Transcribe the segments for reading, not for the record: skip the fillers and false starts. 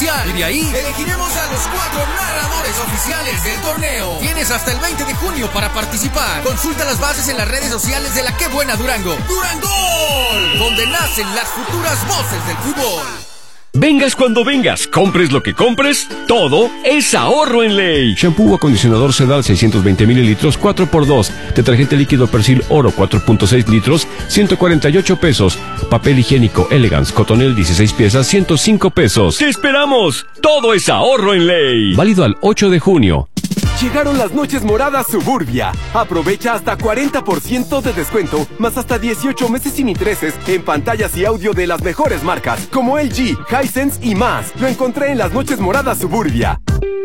oficial. Y de ahí elegiremos a los 4 narradores oficiales del torneo. Tienes hasta el 20 de junio para participar. Consulta las bases en las redes sociales de la Qué Buena Durango. ¡Durangol! Donde nacen las futuras voces del fútbol. Vengas cuando vengas, compres lo que compres, todo es ahorro en Ley. Shampoo o acondicionador Sedal 620 mililitros 4x2. Detergente líquido Persil Oro 4.6 litros 148 pesos. Papel higiénico Elegance Cotonel 16 piezas 105 pesos. ¿Qué esperamos? Todo es ahorro en Ley. Válido al 8 de junio. Llegaron las noches moradas Suburbia. Aprovecha hasta 40% de descuento, más hasta 18 meses sin intereses en pantallas y audio de las mejores marcas, como LG, Hisense y más. Lo encontré en las noches moradas Suburbia.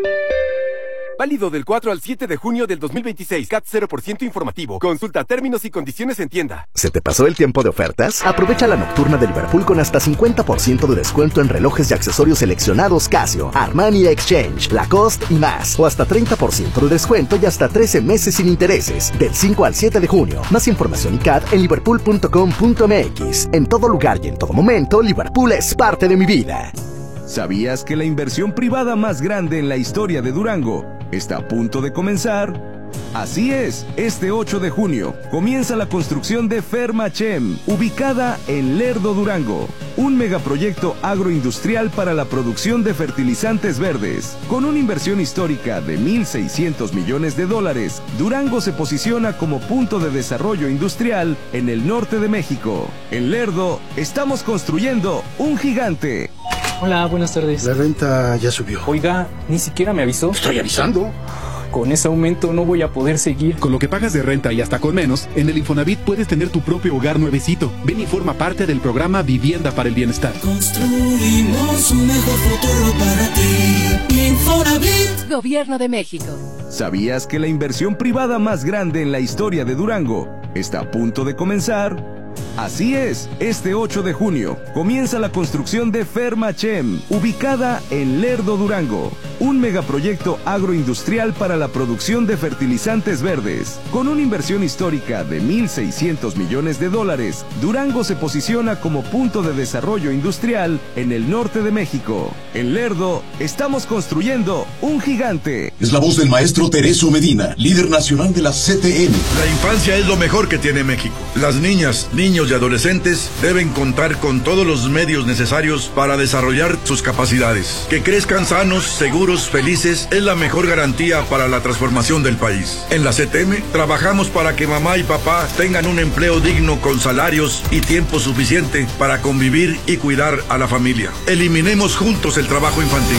Válido del 4 al 7 de junio del 2026. CAT 0% informativo. Consulta términos y condiciones en tienda. ¿Se te pasó el tiempo de ofertas? Aprovecha la nocturna de Liverpool con hasta 50% de descuento en relojes y accesorios seleccionados Casio, Armani Exchange, Lacoste y más. O hasta 30% de descuento y hasta 13 meses sin intereses. Del 5 al 7 de junio. Más información y CAT en liverpool.com.mx. En todo lugar y en todo momento, Liverpool es parte de mi vida. ¿Sabías que la inversión privada más grande en la historia de Durango está a punto de comenzar? Así es, este 8 de junio comienza la construcción de Fermachem, ubicada en Lerdo, Durango, un megaproyecto agroindustrial para la producción de fertilizantes verdes. Con una inversión histórica de $1,600 millones, Durango se posiciona como punto de desarrollo industrial en el norte de México. En Lerdo, estamos construyendo un gigante. Hola, buenas tardes. La renta ya subió. Oiga, ni siquiera me avisó. Estoy avisando. Con ese aumento no voy a poder seguir. Con lo que pagas de renta y hasta con menos, en el Infonavit puedes tener tu propio hogar nuevecito. Ven y forma parte del programa Vivienda para el Bienestar. Construimos un mejor futuro para ti. Infonavit. Gobierno de México. ¿Sabías que la inversión privada más grande en la historia de Durango está a punto de comenzar? Así es, este 8 de junio comienza la construcción de Fermachem, ubicada en Lerdo, Durango, un megaproyecto agroindustrial para la producción de fertilizantes verdes. Con una inversión histórica de $1,600 millones, Durango se posiciona como punto de desarrollo industrial en el norte de México. En Lerdo, estamos construyendo un gigante. Es la voz del maestro Tereso Medina, líder nacional de la CTN. La infancia es lo mejor que tiene México. Las niñas, niños y adolescentes deben contar con todos los medios necesarios para desarrollar sus capacidades. Que crezcan sanos, seguros, felices es la mejor garantía para la transformación del país. En la CTM trabajamos para que mamá y papá tengan un empleo digno con salarios y tiempo suficiente para convivir y cuidar a la familia. Eliminemos juntos el trabajo infantil.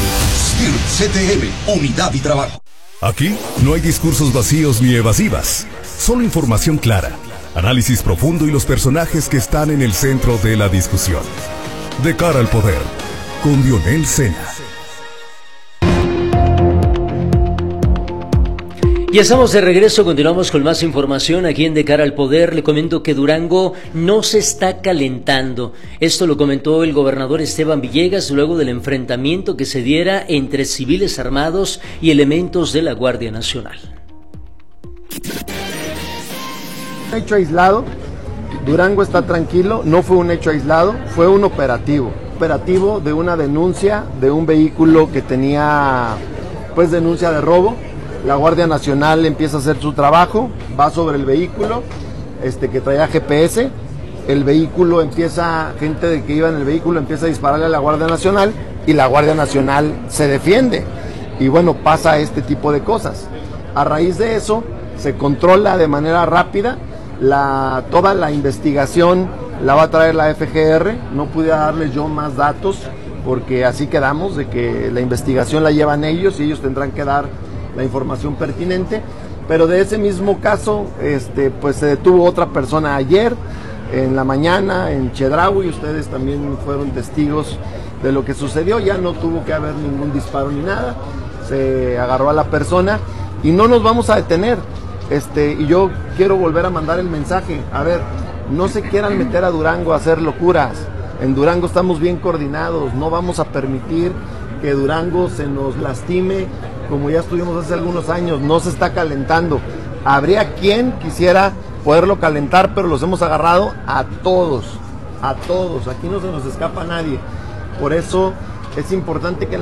CTM, unidad y trabajo. Aquí no hay discursos vacíos ni evasivas, solo información clara, análisis profundo y los personajes que están en el centro de la discusión. De cara al poder, con Dionel Sena. Ya estamos de regreso, continuamos con más información aquí en De Cara al Poder. Le comento que Durango no se está calentando. Esto lo comentó el gobernador Esteban Villegas luego del enfrentamiento que se diera entre civiles armados y elementos de la Guardia Nacional. Un hecho aislado, Durango está tranquilo, no fue un hecho aislado, fue un operativo de una denuncia de un vehículo que tenía pues denuncia de robo. La Guardia Nacional empieza a hacer su trabajo, va sobre el vehículo, que traía GPS, el vehículo gente que iba en el vehículo empieza a dispararle a la Guardia Nacional y la Guardia Nacional se defiende y bueno, pasa este tipo de cosas. A raíz de eso se controla de manera rápida, toda la investigación la va a traer la FGR, no pude darles yo más datos porque así quedamos de que la investigación la llevan ellos y ellos tendrán que dar la información pertinente, pero de ese mismo caso pues se detuvo otra persona ayer en la mañana en Chedraui, ustedes también fueron testigos de lo que sucedió, ya no tuvo que haber ningún disparo ni nada, se agarró a la persona y no nos vamos a detener, y yo quiero volver a mandar el mensaje, a ver, no se quieran meter a Durango a hacer locuras, en Durango estamos bien coordinados, no vamos a permitir que Durango se nos lastime como ya estuvimos hace algunos años, no se está calentando. Habría quien quisiera poderlo calentar, pero los hemos agarrado a todos, aquí no se nos escapa nadie. Por eso es importante que